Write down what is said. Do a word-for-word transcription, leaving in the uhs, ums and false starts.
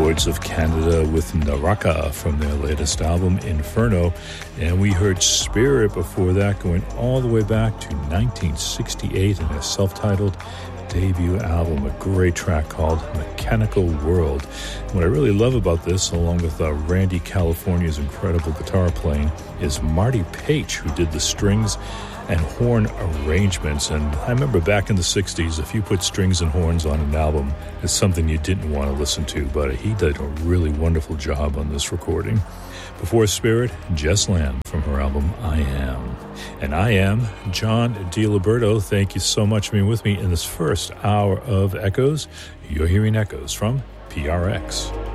Lords of Canada with Naraka from their latest album, Inferno. And we heard Spirit before that, going all the way back to nineteen sixty-eight in a self-titled debut album, a great track called Mechanical World. What I really love about this, along with uh, Randy California's incredible guitar playing, is Marty Paich, who did the strings and horn arrangements. And I remember back in the sixties, if you put strings and horns on an album, it's something you didn't want to listen to, but he did a really wonderful job on this recording. Before Spirit, Jess Lamb from her album I Am. And I am John DiLiberto. Thank you so much for being with me in this first hour of Echoes. You're hearing Echoes from P R X.